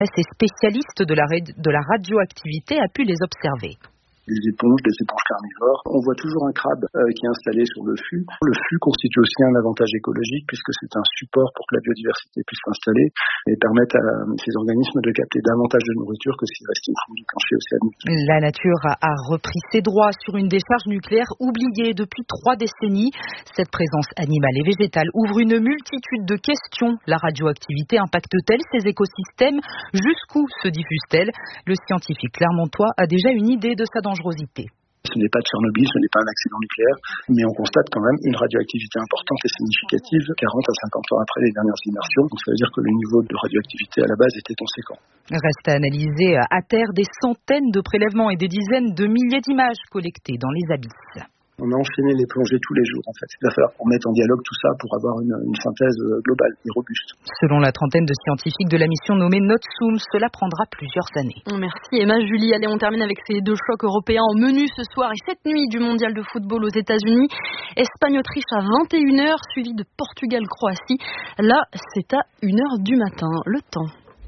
Ces spécialistes de la radioactivité a pu les observer. Des éponges carnivores. On voit toujours un crabe qui est installé sur le fût. Le fût constitue aussi un avantage écologique puisque c'est un support pour que la biodiversité puisse s'installer et permettre à ces organismes de capter davantage de nourriture que s'ils restaient au fond du plancher océanique. La nature a repris ses droits sur une décharge nucléaire oubliée depuis 3 décennies. Cette présence animale et végétale ouvre une multitude de questions. La radioactivité impacte-t-elle ces écosystèmes? Jusqu'où se diffuse-t-elle? Le scientifique clermontois a déjà une idée de sa dangerosité. Ce n'est pas Tchernobyl, ce n'est pas un accident nucléaire, mais on constate quand même une radioactivité importante et significative 40 à 50 ans après les dernières immersions. Donc ça veut dire que le niveau de radioactivité à la base était conséquent. Reste à analyser à terre des centaines de prélèvements et des dizaines de milliers d'images collectées dans les abysses. On a enchaîné les plongées tous les jours, en fait. Il va falloir qu'on mette en dialogue tout ça pour avoir une synthèse globale et robuste. Selon la trentaine de scientifiques de la mission nommée Notsum, cela prendra plusieurs années. Merci Emma. Julie, allez, on termine avec ces 2 chocs européens au menu ce soir et cette nuit du mondial de football aux États-Unis. Espagne-Autriche à 21h, suivi de Portugal-Croatie. Là, c'est à 1h du matin. Le temps.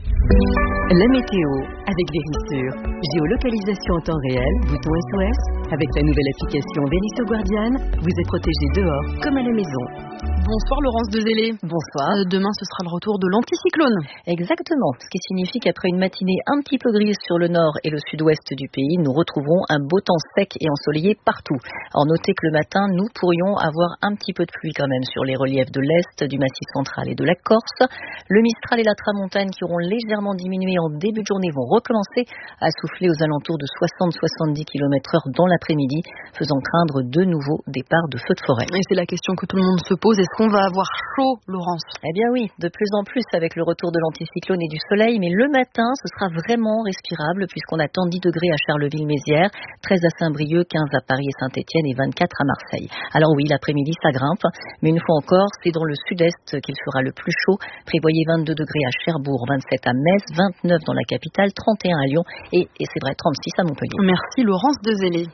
La météo avec Vérissure. Géolocalisation en temps réel, bouton SOS. Avec la nouvelle application Vélisso Guardian, vous êtes protégé dehors comme à la maison. Bonsoir Laurence Dezélé. Bonsoir. Demain, ce sera le retour de l'anticyclone. Exactement, ce qui signifie qu'après une matinée un petit peu grise sur le nord et le sud-ouest du pays, nous retrouverons un beau temps sec et ensoleillé partout. Alors notez que le matin, nous pourrions avoir un petit peu de pluie quand même sur les reliefs de l'Est, du Massif central et de la Corse. Le Mistral et la Tramontane qui auront légèrement diminué en début de journée vont recommencer à souffler aux alentours de 60-70 km/h dans l'après-midi, faisant craindre de nouveaux départs de feux de forêt. Et c'est la question que tout le monde se pose. Est-ce qu'on va avoir chaud, Laurence? Eh bien oui, de plus en plus avec le retour de l'anticyclone et du soleil, mais le matin, ce sera vraiment respirable puisqu'on attend 10 degrés à Charleville-Mézières, 13 à Saint-Brieuc, 15 à Paris et Saint-Étienne et 24 à Marseille. Alors oui, l'après-midi, ça grimpe, mais une fois encore, c'est dans le sud-est qu'il fera le plus chaud. Prévoyez 22 degrés à Cherbourg, 27 à Metz, 29 dans la capitale, 31 à Lyon et c'est vrai, 36 à Montpellier. Merci Laurence Dezélé.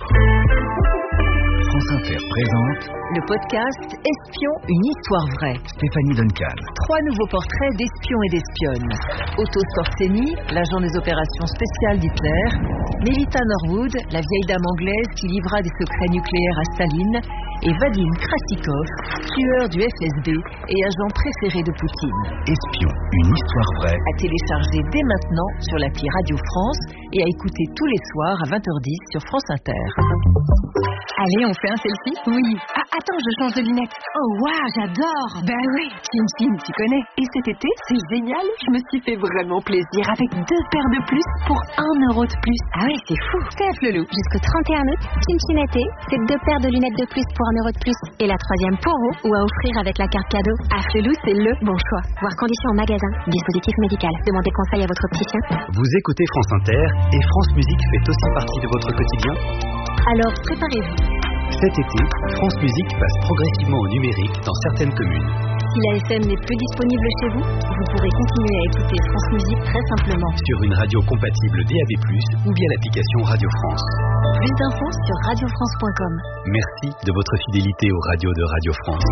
France Inter présente le podcast Espion, une histoire vraie. Stéphanie Duncan. 3 nouveaux portraits d'espions et d'espionnes. Otto Skorzeny, l'agent des opérations spéciales d'Hitler. Melita Norwood, la vieille dame anglaise qui livra des secrets nucléaires à Staline. Et Vadim Krasikov, tueur du FSB et agent préféré de Poutine. Espion, une histoire vraie. À télécharger dès maintenant sur l'appli Radio France et à écouter tous les soirs à 20h10 sur France Inter. Allez, on fait un selfie? Oui. Ah, attends, je change de lunettes. Oh, waouh, j'adore. Ben oui. Tim, tu connais. Et cet été, c'est génial. Je me suis fait vraiment plaisir avec 2 paires de plus pour 1 euro de plus. Ah oui, c'est fou. TF Lelou. Jusqu'au 31 août, Tim été, c'est 2 paires de lunettes de plus pour 1 euro de plus. Et la 3e pour vous, ou à offrir avec la carte cadeau. Lelou, c'est le bon choix. Voir conditions en magasin. Dispositif médical. Demandez conseil à votre opticien. Vous écoutez France Inter et France Musique fait aussi partie de votre quotidien. Alors, préparez-vous. Cet été, France Musique passe progressivement au numérique dans certaines communes. Si la FM n'est plus disponible chez vous, vous pourrez continuer à écouter France Musique très simplement. Sur une radio compatible DAB+, ou via l'application Radio France. Plus d'infos sur radiofrance.com. Merci de votre fidélité aux radios de Radio France.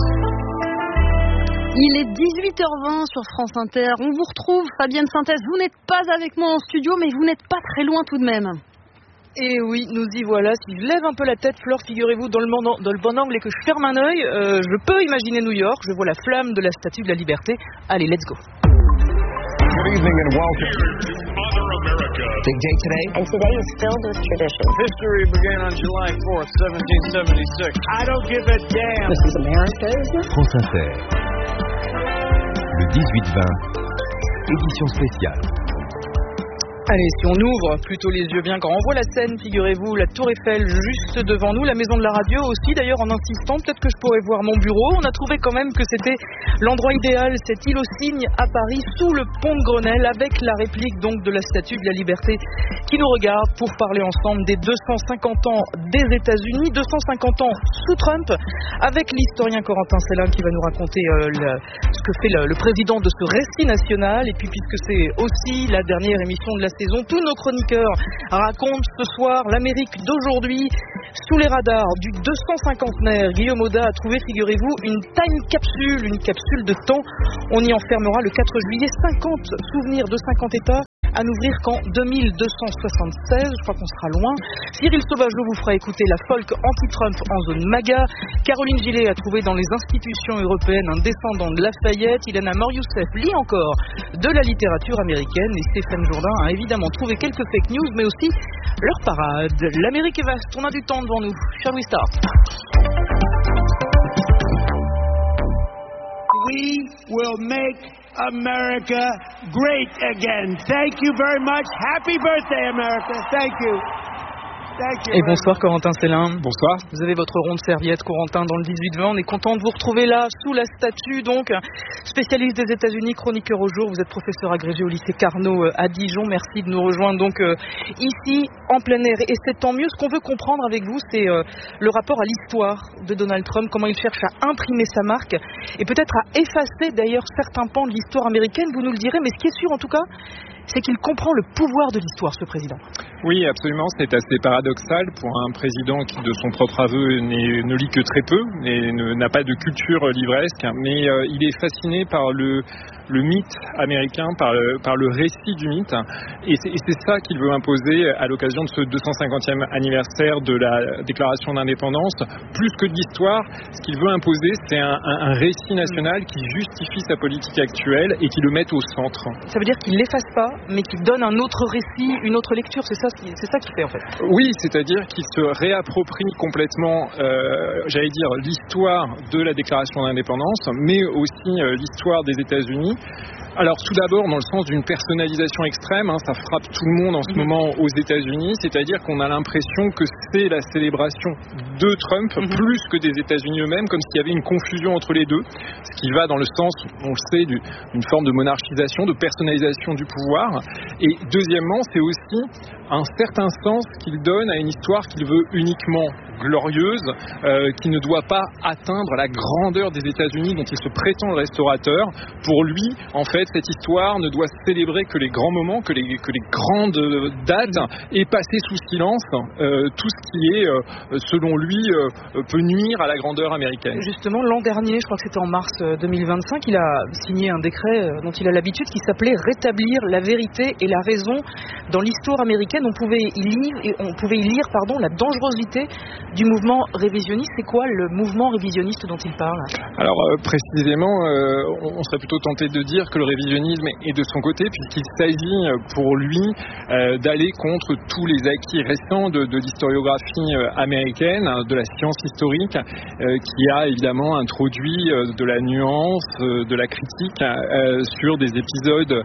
Il est 18h20 sur France Inter. On vous retrouve, Fabienne Synthèse. Vous n'êtes pas avec moi en studio, mais vous n'êtes pas très loin tout de même. Et oui, nous y voilà. Si je lève un peu la tête, Flore, figurez-vous, dans le bon angle et que je ferme un œil, je peux imaginer New York. Je vois la flamme de la Statue de la Liberté. Allez, let's go. Good evening and welcome. Big day today. And today is filled with tradition. History began on July 4th, 1776. I don't give a damn. This is America, isn't it? France Inter. Le 18-20, édition spéciale. Allez, si on ouvre plutôt les yeux bien grands, on voit la Seine, figurez-vous, la Tour Eiffel juste devant nous, la maison de la radio aussi, d'ailleurs en insistant, peut-être que je pourrais voir mon bureau. On a trouvé quand même que c'était l'endroit idéal, cette île aux cygnes à Paris, sous le pont de Grenelle, avec la réplique donc de la Statue de la Liberté qui nous regarde pour parler ensemble des 250 ans des États-Unis, 250 ans sous Trump, avec l'historien Corentin Célin qui va nous raconter ce que fait le président de ce récit national. Et puis puisque c'est aussi la dernière émission de la saison, tous nos chroniqueurs racontent ce soir l'Amérique d'aujourd'hui. Sous les radars du 250naire, Guillaume Audat a trouvé, figurez-vous, une time capsule, une capsule de temps. On y enfermera le 4 juillet 50 souvenirs de 50 États. À n'ouvrir qu'en 2276, je crois qu'on sera loin. Cyril Sauvageau vous fera écouter la folk anti-Trump en zone MAGA. Caroline Gillet a trouvé dans les institutions européennes un descendant de Lafayette. Ilana Mor-Youssef lit encore de la littérature américaine. Et Stéphane Jourdain a évidemment trouvé quelques fake news, mais aussi leur parade. L'Amérique est vaste, on a du temps devant nous. Shall we start? We will make America great again. Thank you very much. Happy birthday, America. Thank you. Et bonsoir Corentin Célin. Bonsoir. Vous avez votre ronde serviette Corentin dans le 18-20. On est content de vous retrouver là sous la statue, donc spécialiste des États-Unis, chroniqueur au jour. Vous êtes professeur agrégé au lycée Carnot à Dijon. Merci de nous rejoindre donc ici en plein air. Et c'est tant mieux. Ce qu'on veut comprendre avec vous, c'est le rapport à l'histoire de Donald Trump, comment il cherche à imprimer sa marque et peut-être à effacer d'ailleurs certains pans de l'histoire américaine. Vous nous le direz, mais ce qui est sûr en tout cas, c'est qu'il comprend le pouvoir de l'histoire, ce président. Oui, absolument. C'est assez paradoxal pour un président qui, de son propre aveu, ne lit que très peu et n'a pas de culture livresque. Mais il est fasciné par le mythe américain, par le récit du mythe. Et c'est ça qu'il veut imposer à l'occasion de ce 250e anniversaire de la déclaration d'indépendance. Plus que de l'histoire, ce qu'il veut imposer, c'est un récit national qui justifie sa politique actuelle et qui le mette au centre. Ça veut dire qu'il l'efface pas, mais qu'il donne un autre récit, une autre lecture. C'est ça qu'il fait en fait. Oui, c'est-à-dire qu'il se réapproprie complètement, l'histoire de la déclaration d'indépendance, mais aussi l'histoire des États-Unis. Alors tout d'abord dans le sens d'une personnalisation extrême, ça frappe tout le monde en ce moment aux États-Unis, c'est-à-dire qu'on a l'impression que c'est la célébration de Trump plus que des États-Unis eux-mêmes, comme s'il y avait une confusion entre les deux, ce qui va dans le sens, on le sait, d'une forme de monarchisation, de personnalisation du pouvoir. Et deuxièmement, c'est aussi un certain sens qu'il donne à une histoire qu'il veut uniquement glorieuse, qui ne doit pas atteindre la grandeur des États-Unis dont il se prétend le restaurateur. Pour lui, en fait, cette histoire ne doit célébrer que les grands moments, que les grandes dates, et passer sous silence tout ce qui est, selon lui, peut nuire à la grandeur américaine. Justement, l'an dernier, je crois que c'était en mars 2025, il a signé un décret dont il a l'habitude, qui s'appelait « Rétablir la vérité et la raison dans l'histoire américaine ». On pouvait y lire la dangerosité du mouvement révisionniste. C'est quoi le mouvement révisionniste dont il parle? Alors précisément, on serait plutôt tenté de dire que le révisionnisme est de son côté, puisqu'il s'agit pour lui d'aller contre tous les acquis récents de l'historiographie américaine, de la science historique, qui a évidemment introduit de la nuance, de la critique sur des épisodes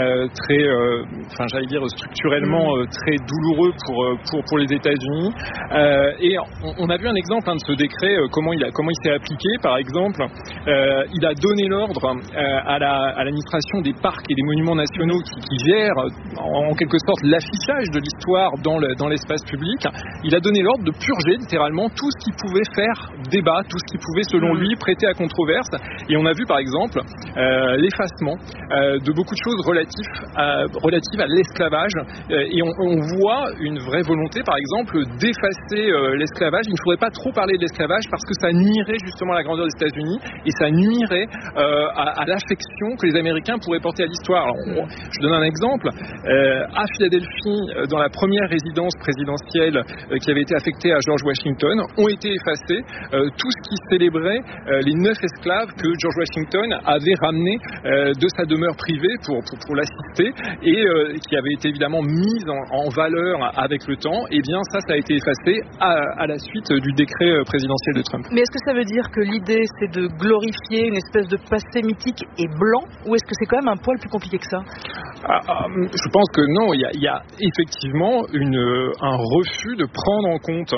structurellement très douloureux pour les États-Unis. Et on a vu un exemple de ce décret, comment il s'est appliqué. Par exemple, il a donné l'ordre à l'administration des parcs et des monuments nationaux qui gèrent en quelque sorte l'affichage de l'histoire dans l'espace public. Il a donné l'ordre de purger littéralement tout ce qui pouvait faire débat, tout ce qui pouvait selon lui prêter à controverse. Et on a vu par exemple l'effacement de beaucoup de choses relatives à l'esclavage. Et on voit une vraie volonté par exemple d'effacer l'esclavage. Il ne faudrait pas trop parler de l'esclavage parce que ça nuirait justement à la grandeur des États-Unis et ça nuirait à l'affection que les Américains pourraient porter à l'histoire. Alors, je donne un exemple. À Philadelphie, dans la première résidence présidentielle qui avait été affectée à George Washington, ont été effacés tout ce qui célébrait les 9 esclaves que George Washington avait ramenés de sa demeure privée pour l'assister et qui avait été évidemment mise en valeur avec le temps. Et bien ça a été effacé à la suite du décret présidentiel de Trump. Mais est-ce que ça veut dire que l'idée c'est de glorifier une espèce de passé mythique et blanc, ou est-ce que c'est quand même un poil plus compliqué que ça? Je pense que non, il y a effectivement un refus de prendre en compte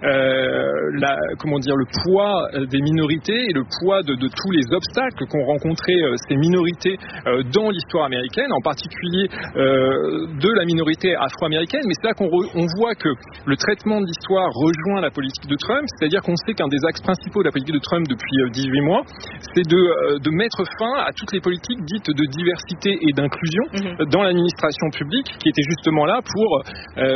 le poids des minorités et le poids de tous les obstacles qu'ont rencontrés ces minorités dans l'histoire américaine, en particulier de la minorité afro-américaine. Mais c'est là qu'on voit que le traitement de l'histoire rejoint la politique de Trump, c'est-à-dire qu'on sait qu'un des axes principaux de la politique de Trump depuis 18 mois, c'est de mettre fin à toutes les politiques dites de diversité et d'inclusion dans l'administration publique, qui était justement là pour,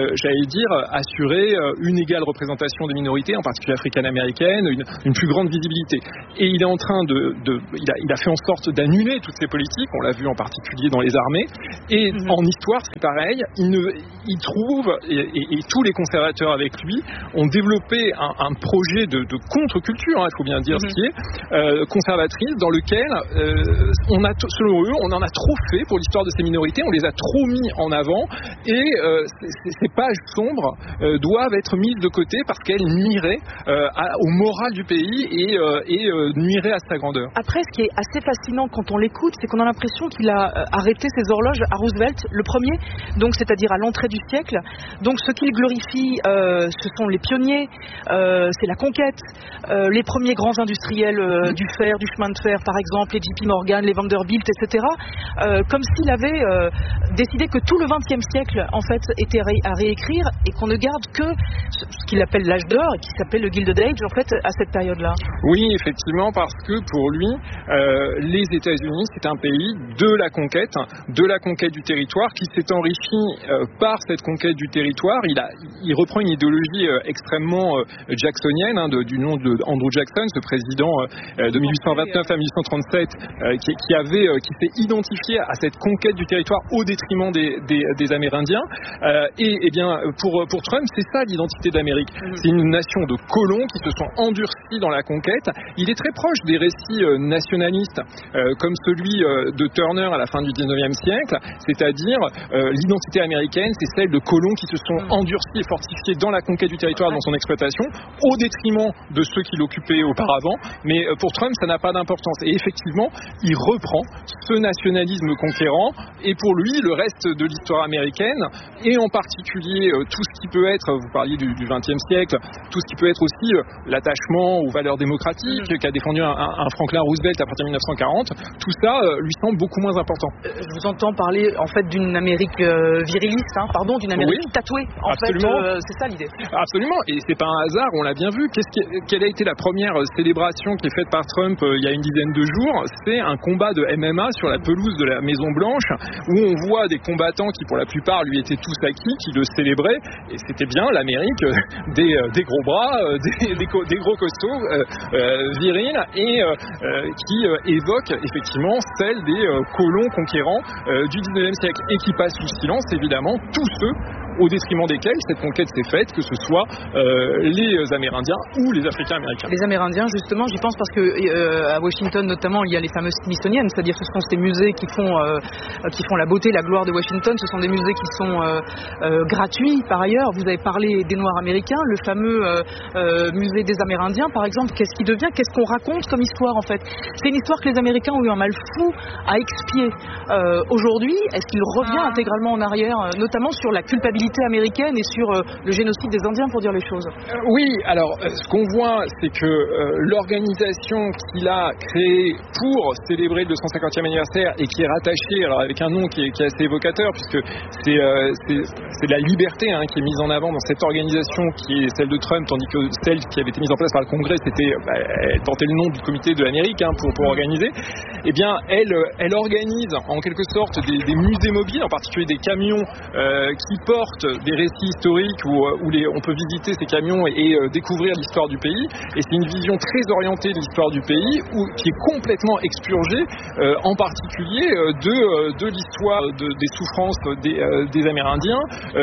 assurer une égale représentation des minorités, en particulier africaines-américaines, une plus grande visibilité. Et il est en train il a fait en sorte d'annuler toutes ces politiques, on l'a vu en particulier dans les armées, et en histoire c'est pareil, il trouve, et tous les conservateurs avec lui, ont développé un projet de contre-culture, il faut bien dire ce qui est, conservatrice, dans lequel selon eux, on en a trop fait pour l'histoire de ces minorités, on les a trop mis en avant, et ces pages sombres doivent être mises de côté parce qu'elles nuiraient au moral du pays et nuiraient à sa grandeur. Après, ce qui est assez fascinant quand on l'écoute, c'est qu'on a l'impression qu'il a arrêté ses horloges à Roosevelt, le premier, donc c'est-à-dire à l'entrée du siècle. Donc ce qu'il glorifie, ce sont les pionniers, c'est la conquête, les premiers grands industriels du fer, du chemin de fer, par exemple, les JP Morgan, les Vanderbilt, etc. Comme s'il avait décidé que tout le XXe siècle, en fait, était à réécrire et qu'on ne garde que ce qu'il appelle l'âge d'or et qui s'appelle le Gilded Age, en fait, à cette période-là. Oui, effectivement, parce que pour lui, les États-Unis, c'est un pays de la conquête du territoire, qui s'est enrichi par cette conquête du territoire. Il reprend une idéologie extrêmement jacksonienne, du nom de Andrew Jackson, ce président de 1829 à 1837, qui s'est identifié à cette conquête du territoire au détriment des Amérindiens. Et bien, pour Trump, c'est ça l'identité de l'Amérique. C'est une nation de colons qui se sont endurcis dans la conquête. Il est très proche des récits nationalistes, comme celui de Turner à la fin du 19e siècle, c'est-à-dire l'identité américaine, c'est celle de colons qui se sont endurcis et fortifiés dans la conquête du territoire, dans son exploitation, au détriment de ceux qui l'occupaient auparavant. Mais pour Trump, ça n'a pas d'importance. Et effectivement, il reprend ce nationalisme conquérant, et pour lui, le reste de l'histoire américaine, et en particulier tout ce qui peut être, vous parliez du XXe siècle, tout ce qui peut être aussi l'attachement aux valeurs démocratiques qu'a défendu un Franklin Roosevelt à partir de 1940, tout ça lui semble beaucoup moins important. Je vous entends parler en fait d'une Amérique viriliste, d'une Amérique tatouée. Absolument. En fait, c'est ça l'idée. Absolument, et c'est pas un hasard, on l'a bien vu. Quelle a été la première célébration qui est faite par Trump il y a une dizaine de jours? C'est un combat de MMA sur la pelouse de la Maison Blanche, où on voit des combattants qui pour la plupart lui étaient tous acquis, qui le célébraient, et c'était bien l'Amérique des gros bras, des gros costauds, virils, et qui évoque effectivement celle des colons conquérants du 19e siècle, et qui passe sous silence évidemment tous ceux au détriment desquels cette conquête s'est faite, que ce soit les Amérindiens ou les Africains américains. Les Amérindiens, justement, j'y pense parce que à Washington notamment, il y a les fameuses Smithsonian, c'est-à-dire que ce sont ces musées qui font la beauté, la gloire de Washington. Ce sont des musées qui sont gratuits par ailleurs. Vous avez parlé des Noirs américains, le fameux musée des Amérindiens, par exemple. Qu'est-ce qui devient, qu'est-ce qu'on raconte comme histoire en fait? C'est une histoire que les Américains ont eu un mal fou à expier. Aujourd'hui, est-ce qu'il revient intégralement en arrière, notamment sur la culpabilité américaine et sur le génocide des Indiens, pour dire les choses? Oui, alors ce qu'on voit, c'est que l'organisation qu'il a créée pour célébrer le 250e anniversaire, et qui est rattachée, alors avec un nom qui est assez évocateur, puisque c'est la liberté qui est mise en avant dans cette organisation qui est celle de Trump, tandis que celle qui avait été mise en place par le Congrès, c'était elle portait le nom du comité de l'Amérique pour organiser. Eh bien, elle organise en quelque sorte des musées mobiles, en particulier des camions qui portent des récits historiques où on peut visiter ces camions et découvrir l'histoire du pays. Et c'est une vision très orientée de l'histoire du pays, qui est complètement expurgée, en particulier de l'histoire des souffrances des Amérindiens,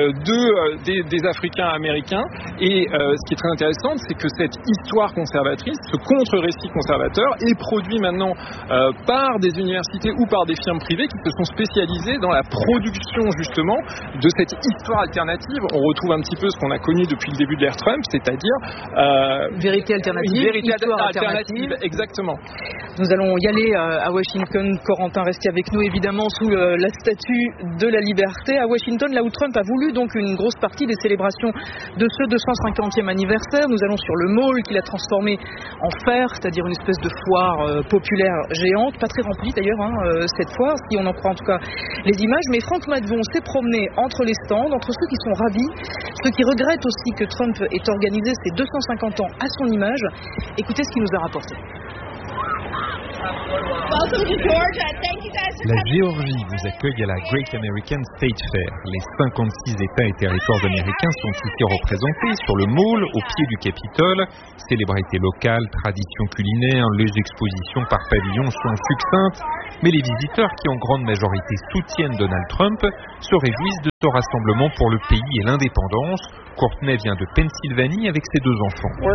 des Africains américains. Et ce qui est très intéressant, c'est que cette histoire conservatrice, ce contre-récit conservateur, est produit maintenant par des universités ou par des firmes privées qui se sont spécialisées dans la production justement de cette histoire alternative. On retrouve un petit peu ce qu'on a connu depuis le début de l'ère Trump, c'est-à-dire vérité alternative, histoire alternative, exactement. Nous allons y aller à Washington. Corentin, restez avec nous évidemment sous la statue de la liberté à Washington, là où Trump a voulu donc une grosse partie des célébrations de ce 250e anniversaire. Nous allons sur le mall qu'il a transformé en fer, c'est-à-dire une espèce de foire populaire géante, pas très remplie d'ailleurs cette fois, si on en croit en tout cas les images. Mais Franck Madvon s'est promené entre les stands, entre ceux qui sont ravis, ceux qui regrettent aussi que Trump ait organisé ses 250 ans à son image. Écoutez ce qu'il nous a rapporté. Welcome to Georgia. Thank you. La Géorgie vous accueille à la Great American State Fair. Les 56 États et territoires américains sont ici représentés sur le Mall, au pied du Capitole. Célébrités locales, traditions culinaires, les expositions par pavillon sont succinctes. Mais les visiteurs, qui en grande majorité soutiennent Donald Trump, se réjouissent de ce rassemblement pour le pays et l'indépendance. Courtney vient de Pennsylvanie avec ses 2 enfants. On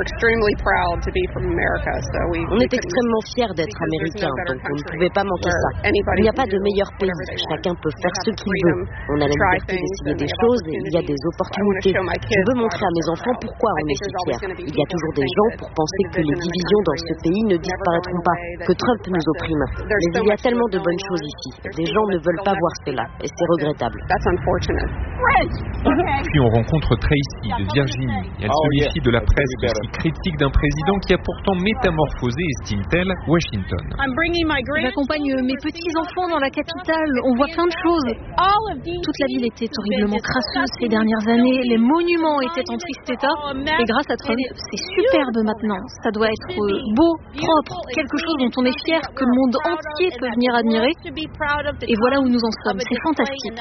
est extrêmement fiers d'être américains, donc on ne pouvait pas manquer ça. Il n'y a pas de meilleur pays, chacun peut faire ce qu'il veut. On a la liberté d'essayer des choses et il y a des opportunités. Je veux montrer à mes enfants pourquoi on est si fiers. Il y a toujours des gens pour penser que les divisions dans ce pays ne disparaîtront pas, que Trump nous opprime. Mais il y a tellement de bonnes choses ici. Les gens ne veulent pas voir cela et c'est regrettable. Puis on rencontre Tracy de Virginie. Elle se méfie de la presse aussi critique d'un président qui a pourtant métamorphosé, estime-t-elle, Washington. J'accompagne mes petits-enfants dans la capitale. On voit plein de choses. Toute la ville était horriblement crasseuse ces dernières années. Les monuments étaient en triste état. Et grâce à Trump, c'est superbe maintenant. Ça doit être beau, propre, quelque chose dont on est fier, que le monde entier peut venir admirer. Et voilà où nous en sommes. C'est fantastique.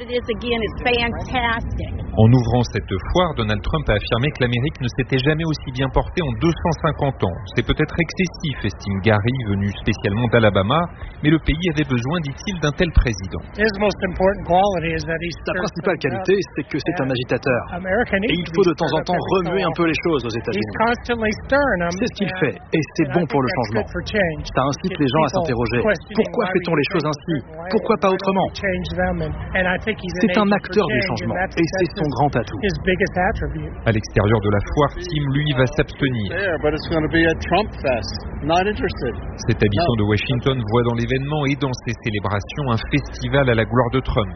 En ouvrant cette foire, Donald Trump a affirmé que l'Amérique ne s'était jamais aussi bien portée en 250 ans. C'est peut-être excessif, estime Gary, venu spécialement d'Alabama, mais le pays avait besoin, dit-il, d'un tel président. Sa principale qualité, c'est que c'est un agitateur. Et il faut de temps en temps remuer un peu les choses aux États-Unis. C'est ce qu'il fait, et c'est bon pour le changement. Ça incite les gens à s'interroger. Pourquoi fait-on les choses ainsi? Pourquoi pas autrement? C'est un acteur du changement, et c'est son grand atout. À l'extérieur de la foire, Tim, lui, va s'abstenir. Cet habitant de Washington voit dans l'événement et dans ses célébrations un festival à la gloire de Trump.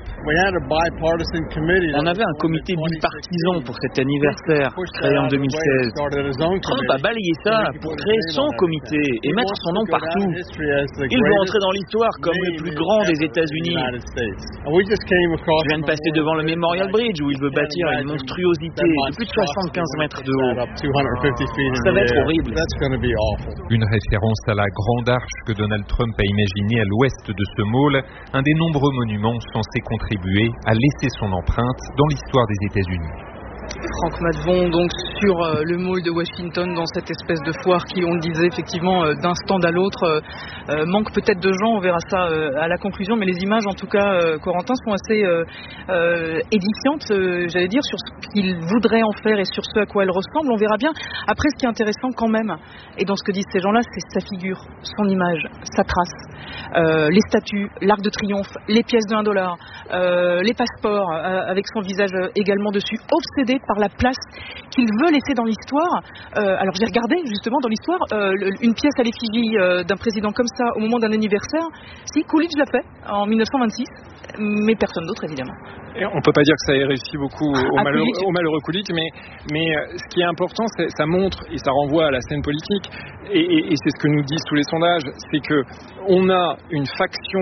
On avait un comité bipartisan pour cet anniversaire, créé en 2016. Trump a balayé ça pour créer son comité et mettre son nom partout. Il veut entrer dans l'histoire comme le plus grand des États-Unis. Je viens de passer devant le Memorial Bridge où il veut bâtir une monstruosité de plus de 75 mètres de haut. Ça va être horrible. Une référence à la grande arche que Donald Trump a imaginée à l'ouest de ce mall, un des nombreux monuments censés contribuer à laisser son empreinte dans l'histoire des États-Unis. Franck Matvon, donc sur le mall de Washington, dans cette espèce de foire qui, on le disait effectivement, d'un stand à l'autre, manque peut-être de gens, on verra ça à la conclusion, mais les images en tout cas, Corentin, sont assez édifiantes, j'allais dire, sur ce qu'il voudrait en faire et sur ce à quoi elle ressemble, on verra bien. Après, ce qui est intéressant quand même, et dans ce que disent ces gens-là, c'est sa figure, son image, sa trace, les statues, l'arc de triomphe, les pièces de $1, les passeports avec son visage également dessus, obsédé par la place qu'il veut laisser dans l'histoire. Alors j'ai regardé justement dans l'histoire une pièce à l'effigie d'un président comme ça au moment d'un anniversaire. Si, Coolidge l'a fait en 1926, mais personne d'autre évidemment. Et on ne peut pas dire que ça ait réussi beaucoup au malheureux Coolidge, mais ce qui est important, ça montre et ça renvoie à la scène politique, et c'est ce que nous disent tous les sondages, c'est que on a une faction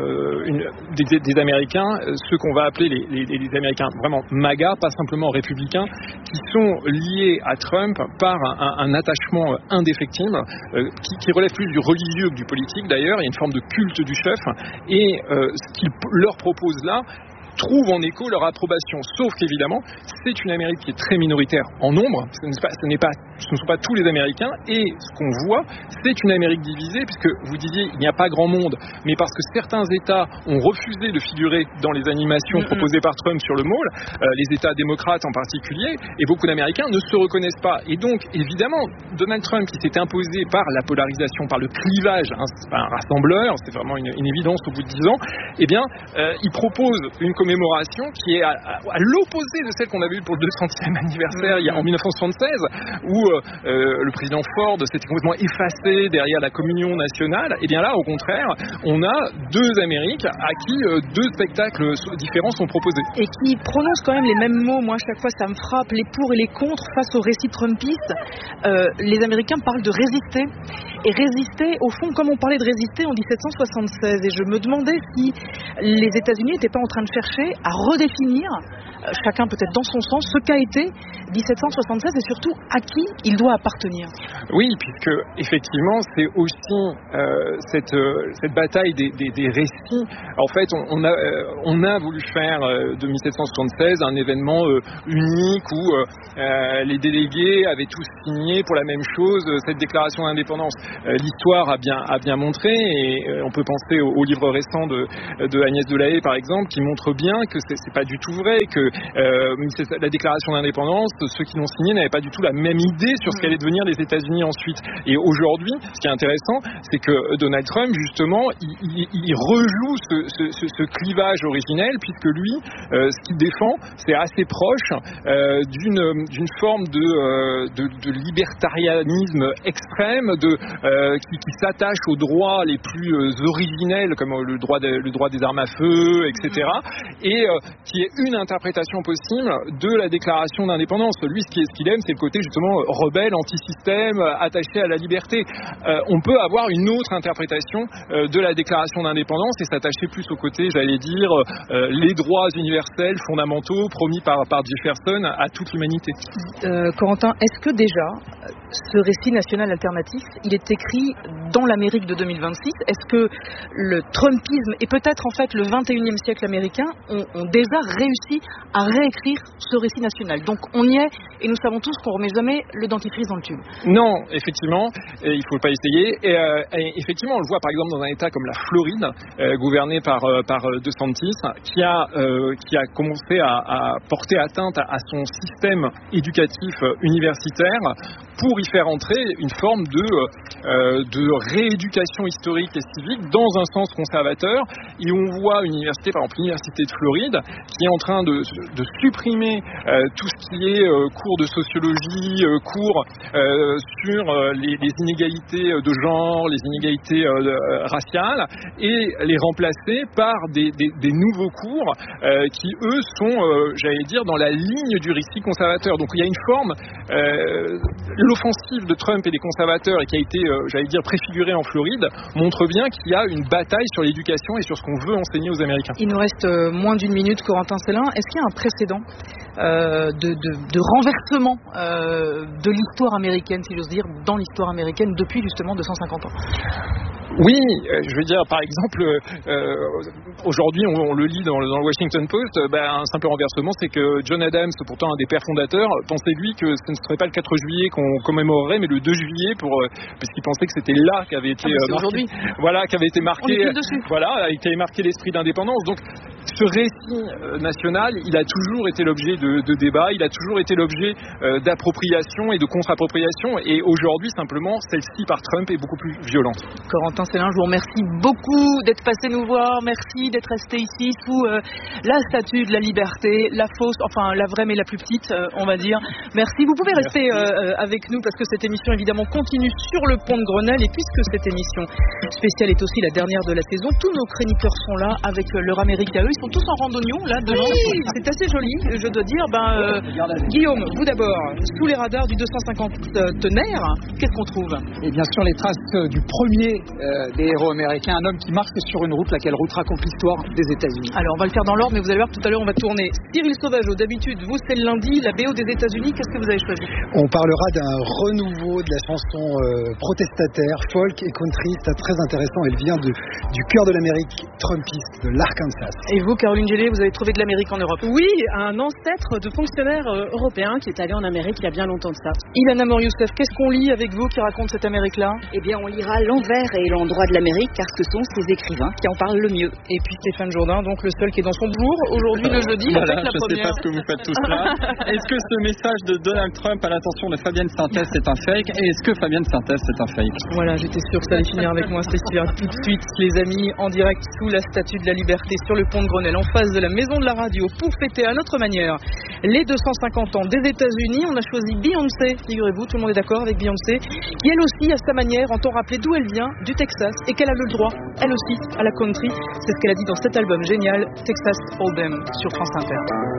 des Américains, ceux qu'on va appeler les Américains vraiment MAGA, pas simplement républicains, qui sont liés à Trump par un attachement indéfectible, qui relève plus du religieux que du politique d'ailleurs. Il y a une forme de culte du chef, et ce qu'il leur propose là trouvent en écho leur approbation, sauf qu'évidemment c'est une Amérique qui est très minoritaire en nombre, ce ne sont pas tous les Américains, et ce qu'on voit c'est une Amérique divisée, puisque vous disiez il n'y a pas grand monde, mais parce que certains États ont refusé de figurer dans les animations proposées par Trump sur le mall, les États démocrates en particulier, et beaucoup d'Américains ne se reconnaissent pas, et donc évidemment Donald Trump, qui s'est imposé par la polarisation, par le clivage, c'est pas un rassembleur, c'est vraiment une évidence au bout de 10 ans, eh bien il propose une commémoration qui est à l'opposé de celle qu'on avait eue pour le 200e anniversaire en 1976, où le président Ford s'était complètement effacé derrière la communion nationale. Et bien là, au contraire, on a deux Amériques à qui deux spectacles différents sont proposés. Et qui prononcent quand même les mêmes mots. Moi, à chaque fois, ça me frappe, les pour et les contre face au récit trumpiste. Les Américains parlent de résister. Et résister, au fond, comme on parlait de résister en 1776. Et je me demandais si les États-Unis n'étaient pas en train de chercher à redéfinir chacun peut-être dans son sens, ce qu'a été 1776 et surtout à qui il doit appartenir. Oui, puisque effectivement c'est aussi cette bataille des récits. En fait, on a voulu faire de 1776 un événement unique où les délégués avaient tous signé pour la même chose, cette déclaration d'indépendance. L'histoire a bien montré, et on peut penser au livre récent de Agnès Delahaye par exemple, qui montre bien que c'est pas du tout vrai, que la déclaration d'indépendance, ceux qui l'ont signé n'avaient pas du tout la même idée sur ce qu'allaient devenir les États-Unis ensuite. Et aujourd'hui, ce qui est intéressant, c'est que Donald Trump, justement, il rejoue ce clivage originel, puisque lui, ce qu'il défend, c'est assez proche d'une forme de libertarianisme extrême, qui s'attache aux droits les plus originels, comme le droit des armes à feu, etc., et qui est une interprétation possible de la déclaration d'indépendance. Lui, ce qu'il aime, c'est le côté justement rebelle, anti-système, attaché à la liberté. On peut avoir une autre interprétation de la déclaration d'indépendance et s'attacher plus au côté, j'allais dire, les droits universels fondamentaux promis par Jefferson à toute l'humanité. Corentin, est-ce que déjà ce récit national alternatif, il est écrit dans l'Amérique de 2026? Est-ce que le Trumpisme et peut-être en fait le 21e siècle américain ont déjà réussi à réécrire ce récit national? Donc on y est, et nous savons tous qu'on ne remet jamais le dentifrice dans le tube. Non, effectivement, il ne faut pas essayer. Et effectivement, on le voit par exemple dans un État comme la Floride, gouverné par DeSantis, qui a commencé à porter atteinte à son système éducatif universitaire pour y faire entrer une forme de rééducation historique et civique dans un sens conservateur. Et on voit une université, par exemple l'université de Floride, qui est en train de supprimer tout ce qui est cours de sociologie, cours sur les inégalités de genre, les inégalités raciales, et les remplacer par des nouveaux cours qui, eux, sont, j'allais dire, dans la ligne du récit conservateur. Donc il y a une forme, l'offensive de Trump et des conservateurs, et qui a été, j'allais dire, préfigurée en Floride, montre bien qu'il y a une bataille sur l'éducation et sur ce qu'on veut enseigner aux Américains. Il nous reste moins d'une minute, Corentin Célin. Est-ce qu'il y a un précédent de renversement de l'histoire américaine, si j'ose dire, dans l'histoire américaine depuis justement 250 ans? Oui, je veux dire, par exemple, aujourd'hui, on le lit dans le Washington Post, un simple renversement, c'est que John Adams, pourtant un des pères fondateurs, pensait lui que ce ne serait pas le 4 juillet qu'on commémorerait, mais le 2 juillet, parce qu'il pensait que c'était là qu'avait été aujourd'hui. Voilà, qu'avait été marqué, voilà, qui avait marqué l'esprit d'indépendance. Donc, ce récit national, il a toujours été l'objet de débats, il a toujours été l'objet d'appropriation et de contre-appropriation, et aujourd'hui, simplement, celle-ci par Trump est beaucoup plus violente. Corentin Célin, je vous remercie beaucoup d'être passé nous voir, merci d'être resté ici sous la statue de la liberté, la fausse, enfin la vraie mais la plus petite, on va dire. Merci, vous pouvez rester avec nous parce que cette émission évidemment continue sur le pont de Grenelle, et puisque cette émission spéciale est aussi la dernière de la saison, tous nos chroniqueurs sont là avec leur Amérique à eux, ils sont tous en randonnion là devant, oui. C'est assez joli, je dois dire. Guillaume, vous d'abord, sous les radars du 250 tonnerre, qu'est-ce qu'on trouve? Et bien sûr les traces du premier des héros américains, un homme qui marche sur une route, laquelle route raconte l'histoire des États-Unis. Alors on va le faire dans l'ordre, mais vous allez voir tout à l'heure on va tourner Cyril Sauvageau. D'habitude, vous c'est le lundi, la BO des États-Unis, qu'est-ce que vous avez choisi? On parlera d'un renouveau de la chanson protestataire, folk et country, c'est très intéressant, elle vient du cœur de l'Amérique trumpiste, de l'Arkansas. Et vous, Caroline Gélé, vous avez trouvé de l'Amérique en Europe? Oui, un ancêtre de fonctionnaire européen qui est allé en Amérique il y a bien longtemps de ça. Ilana Mor-Youssef, qu'est-ce qu'on lit avec vous qui raconte cette Amérique-là? Eh bien, on lira l'envers et l'endroit de l'Amérique, car ce sont ces écrivains qui en parlent le mieux. Et puis Stéphane Jourdain, donc le seul qui est dans son bourg, aujourd'hui le jeudi, voilà, avec la première. Je ne sais pas ce que vous faites tous là. Est-ce que ce message de Donald Trump à l'attention de Fabienne Sintès c'est un fake? Et est-ce que Fabienne Sintès c'est un fake? Voilà, j'étais sûre que ça allait finir avec moi, c'était sûr. Tout de suite, les amis, en direct sous la statue de la Liberté sur le pont de Grenelle, en face de la maison de la radio, pour fêter à notre manière les 250 ans des États-Unis. On a choisi Beyoncé, figurez-vous, tout le monde est d'accord avec Beyoncé, qui elle aussi, à sa manière, entend rappeler d'où elle vient, du Texas, et qu'elle a le droit, elle aussi, à la country. C'est ce qu'elle a dit dans cet album génial, Texas Hold'em, sur France Inter.